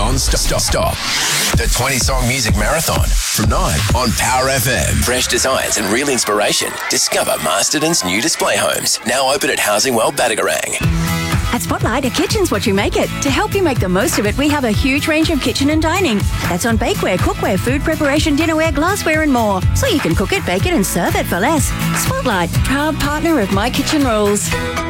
non-stop. The 20-song music marathon from 9 on Power FM. Fresh designs and real inspiration. Discover Masterton's new display homes. Now open at Housing World Battigarang. At Spotlight, a kitchen's what you make it. To help you make the most of it, we have a huge range of kitchen and dining. That's on bakeware, cookware, food preparation, dinnerware, glassware and more. So you can cook it, bake it and serve it for less. Spotlight, proud partner of My Kitchen Rules.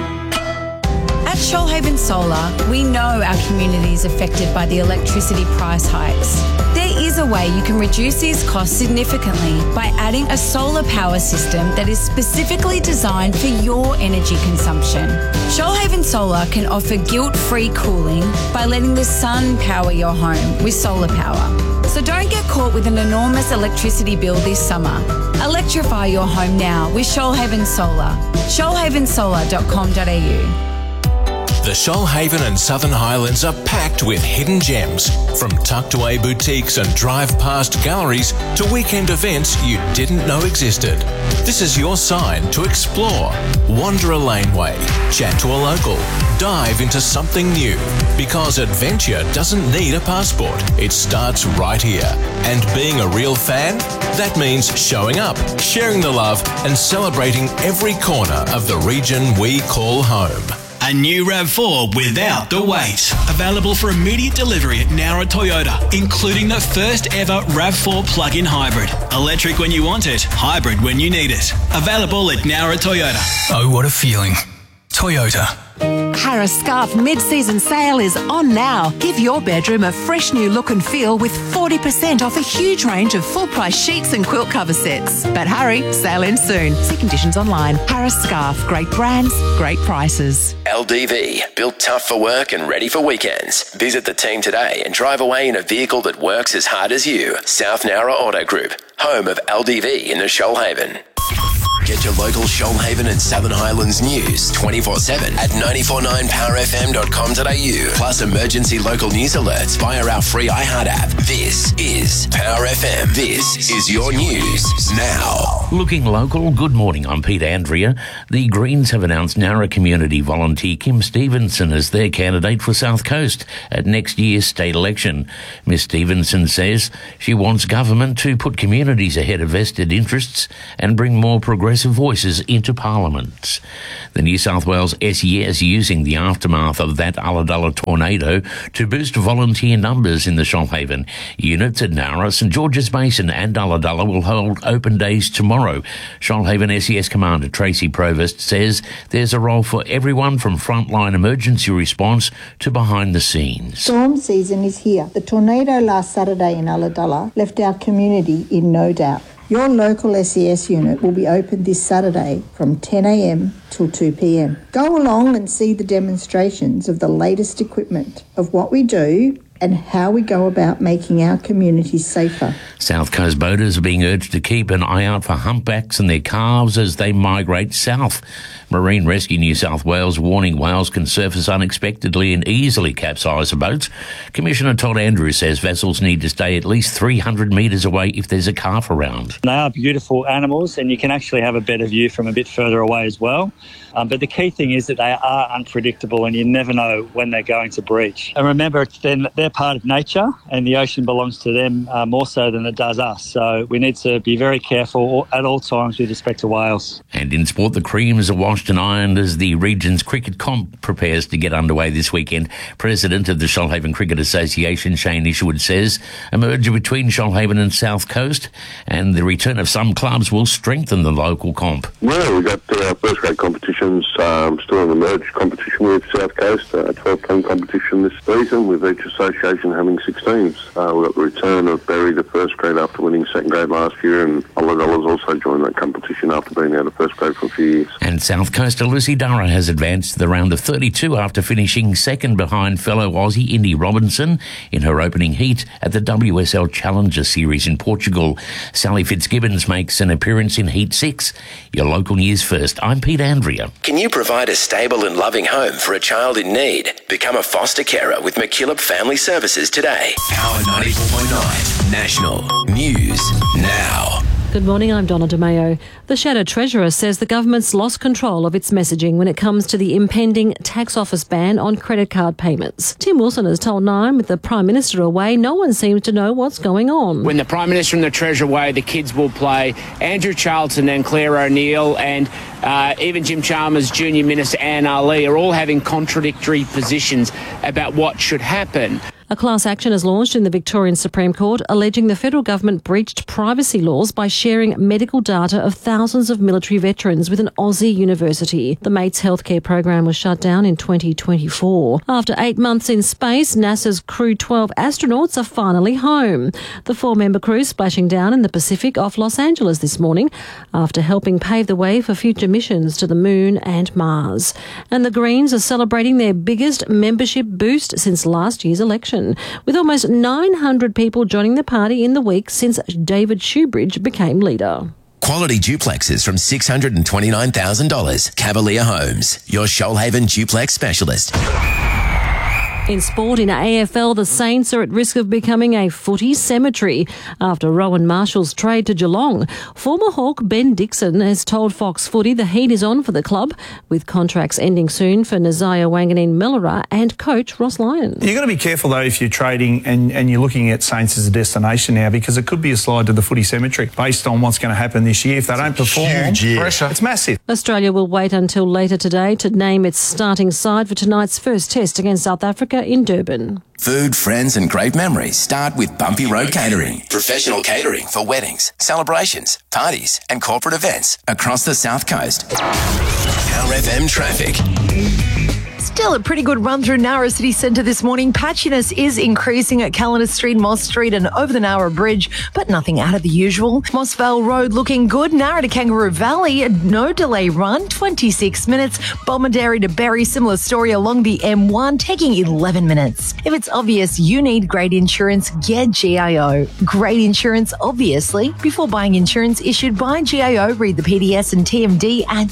At Shoalhaven Solar, we know our community is affected by the electricity price hikes. There is a way you can reduce these costs significantly by adding a solar power system that is specifically designed for your energy consumption. Shoalhaven Solar can offer guilt-free cooling by letting the sun power your home with solar power. So don't get caught with an enormous electricity bill this summer. Electrify your home now with Shoalhaven Solar. shoalhavensolar.com.au. The Shoalhaven and Southern Highlands are packed with hidden gems, from tucked away boutiques and drive-past galleries to weekend events you didn't know existed. This is your sign to explore. Wander a laneway, chat to a local, dive into something new. Because adventure doesn't need a passport, it starts right here. And being a real fan? That means showing up, sharing the love and celebrating every corner of the region we call home. A new RAV4 without the wait. Available for immediate delivery at Nowra Toyota, including the first ever RAV4 plug-in hybrid. Electric when you want it, hybrid when you need it. Available at Nowra Toyota. Oh, what a feeling. Toyota. Harris Scarf mid-season sale is on now. Give your bedroom a fresh new look and feel with 40% off a huge range of full-price sheets and quilt cover sets. But hurry, sale ends soon. See conditions online. Harris Scarf, great brands, great prices. LDV, built tough for work and ready for weekends. Visit the team today and drive away in a vehicle that works as hard as you. South Nowra Auto Group, home of LDV in the Shoalhaven. Get your local Shoalhaven and Southern Highlands news 24/7 at 949powerfm.com.au. Plus emergency local news alerts via our free iHeart app. This is Power FM. This is your news now. Looking local, good morning. I'm Peter Andrea. The Greens have announced Nowra community volunteer Kim Stevenson as their candidate for South Coast at next year's state election. Ms Stevenson says she wants government to put communities ahead of vested interests and bring more progressive voices into Parliament. The New South Wales SES using the aftermath of that Ulladulla tornado to boost volunteer numbers in the Shoalhaven. Units at Nowra, St George's Basin and Ulladulla will hold open days tomorrow. Shoalhaven SES Commander Tracy Provost says there's a role for everyone from frontline emergency response to behind the scenes. Storm season is here. The tornado last Saturday in Ulladulla left our community in no doubt. Your local SES unit will be open this Saturday from 10 a.m. till 2 p.m. Go along and see the demonstrations of the latest equipment of what we do and how we go about making our communities safer. South Coast boaters are being urged to keep an eye out for humpbacks and their calves as they migrate south. Marine Rescue New South Wales warning whales can surface unexpectedly and easily capsize a boat. Commissioner Todd Andrews says vessels need to stay at least 300 metres away if there's a calf around. They are beautiful animals and you can actually have a better view from a bit further away as well. But the key thing is that they are unpredictable and you never know when they're going to breach. And remember, they're part of nature and the ocean belongs to them more so than it does us. So we need to be very careful at all times with respect to whales. And in sport, the Creams are washed and ironed as the region's cricket comp prepares to get underway this weekend. President of the Shoalhaven Cricket Association, Shane Isherwood, says a merger between Shoalhaven and South Coast and the return of some clubs will strengthen the local comp. Well, we've got first grade competitions still in the merged competition with South Coast, a 12-team competition this season with each association having 6 teams. We've got the return of Berry to first grade after winning second grade last year, and Ulladulla's also joined that competition after being out of first grade for a few years. And South Coaster Lucy Durra has advanced to the round of 32 after finishing second behind fellow Aussie Indy Robinson in her opening heat at the WSL Challenger Series in Portugal. Sally Fitzgibbons makes an appearance in Heat 6. Your local news first. I'm Pete Andrea. Can you provide a stable and loving home for a child in need? Become a foster carer with McKillop Family Services today. Power 94.9 National News Now. Good morning, I'm Donna DeMayo. The Shadow Treasurer says the government's lost control of its messaging when it comes to the impending tax office ban on credit card payments. Tim Wilson has told Nine, with the Prime Minister away, no one seems to know what's going on. When the Prime Minister and the Treasurer away, the kids will play. Andrew Charlton and Claire O'Neill and even Jim Chalmers, Junior Minister Anne Ali are all having contradictory positions about what should happen. A class action is launched in the Victorian Supreme Court alleging the federal government breached privacy laws by sharing medical data of thousands of military veterans with an Aussie university. The Mates healthcare program was shut down in 2024. After 8 months in space, NASA's Crew 12 astronauts are finally home. The 4-member crew splashing down in the Pacific off Los Angeles this morning after helping pave the way for future missions to the Moon and Mars. And the Greens are celebrating their biggest membership boost since last year's election, with almost 900 people joining the party in the week since David Shoebridge became leader. Quality duplexes from $629,000. Cavalier Homes, your Shoalhaven duplex specialist. In sport, in AFL, the Saints are at risk of becoming a footy cemetery after Rowan Marshall's trade to Geelong. Former Hawk Ben Dixon has told Fox Footy the heat is on for the club, with contracts ending soon for Nazaya Wanganeen-Milera and coach Ross Lyon. You've got to be careful, though, if you're trading and you're looking at Saints as a destination now, because it could be a slide to the footy cemetery based on what's going to happen this year. If they don't perform, pressure. It's massive. Australia will wait until later today to name its starting side for tonight's first test against South Africa in Durban. Food, friends and great memories start with Bumpy Road Catering. Professional catering for weddings, celebrations, parties and corporate events across the South Coast. Power FM traffic. Still a pretty good run through Nowra City Centre this morning. Patchiness is increasing at Callender Street, Moss Street and over the Nowra Bridge, but nothing out of the usual. Mossvale Road looking good. Nowra to Kangaroo Valley, a no delay run, 26 minutes. Bomaderry to Berry, similar story along the M1, taking 11 minutes. If it's obvious you need great insurance, get GIO. Great insurance, obviously. Before buying insurance issued by GIO, read the PDS and TMD at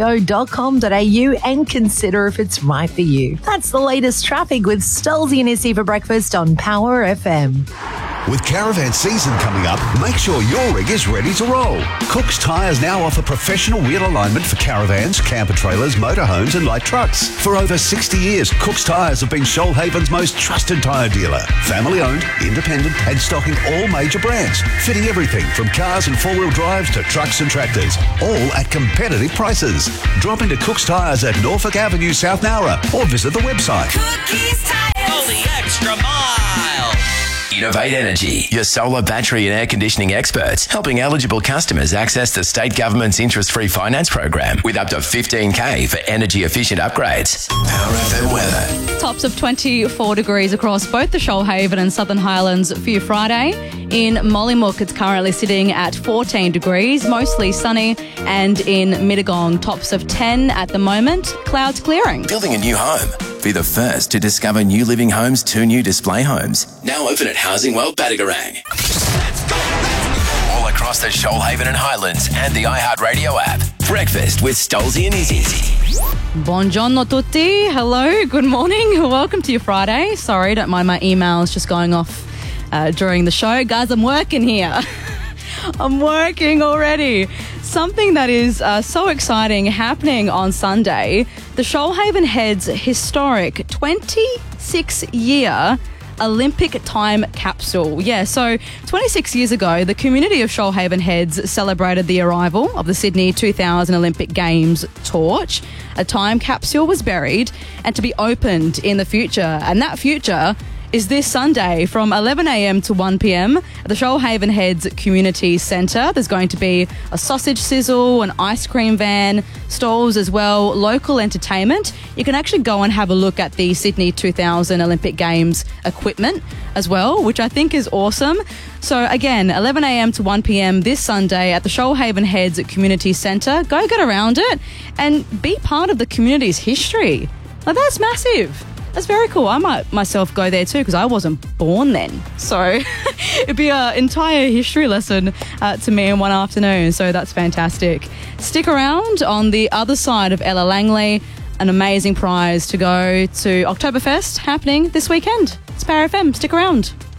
gio.com.au and consider if it's right for you. That's the latest traffic with Stolzy and Issy for breakfast on Power FM. With caravan season coming up, make sure your rig is ready to roll. Cook's Tyres now offer professional wheel alignment for caravans, camper trailers, motorhomes and light trucks. For over 60 years, Cook's Tyres have been Shoalhaven's most trusted tyre dealer. Family owned, independent and stocking all major brands. Fitting everything from cars and four-wheel drives to trucks and tractors. All at competitive prices. Drop into Cook's Tyres at Norfolk Avenue, South Nowra or visit the website. Cookies Tyres. Go the extra mile. Innovate Energy, your solar, battery and air conditioning experts, helping eligible customers access the state government's interest-free finance program with up to $15,000 for energy-efficient upgrades. Power FM weather. Tops of 24 degrees across both the Shoalhaven and Southern Highlands for your Friday. In Mollymook, it's currently sitting at 14 degrees, mostly sunny, and in Mittagong, tops of 10 at the moment, clouds clearing. Building a new home. Be the first to discover New Living Homes' 2 new display homes. Now open at Housing World Badagarang. All across the Shoalhaven and Highlands and the iHeartRadio app. Breakfast with Stolzy and Izzy. Buongiorno tutti. Hello, good morning. Welcome to your Friday. Sorry, don't mind my emails just going off during the show. Guys, I'm working here. I'm working already. Something that is so exciting happening on Sunday. The Shoalhaven Heads historic 26-year Olympic time capsule. Yeah, so 26 years ago, the community of Shoalhaven Heads celebrated the arrival of the Sydney 2000 Olympic Games torch. A time capsule was buried and to be opened in the future. And that future is this Sunday from 11 a.m. to 1 p.m. at the Shoalhaven Heads Community Centre. There's going to be a sausage sizzle, an ice cream van, stalls as well, local entertainment. You can actually go and have a look at the Sydney 2000 Olympic Games equipment as well, which I think is awesome. So again, 11 a.m. to 1 p.m. this Sunday at the Shoalhaven Heads Community Centre. Go get around it and be part of the community's history. Like, that's massive. That's very cool. I might myself go there too because I wasn't born then. So it'd be an entire history lesson to me in one afternoon. So that's fantastic. Stick around. On the other side of Ella Langley, an amazing prize to go to Oktoberfest happening this weekend. It's Power FM. Stick around.